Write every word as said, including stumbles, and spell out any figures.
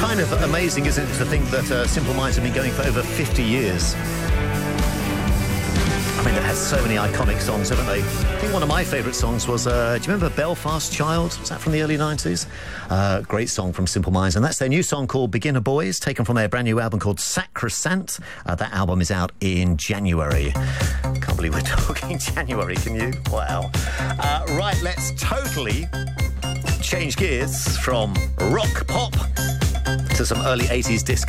kind of amazing, isn't it, to think that uh, Simple Minds have been going for over fifty years. I mean, they've had so many iconic songs, haven't they? I think one of my favourite songs was, uh, do you remember Belfast Child? Was that from the early nineties? Uh, great song from Simple Minds. And that's their new song called Beginner Boys, taken from their brand new album called Sacrosanct. Uh, that album is out in January. Can't believe we're talking January, can you? Wow. Uh, right, let's totally change gears from rock pop to some early eighties disco.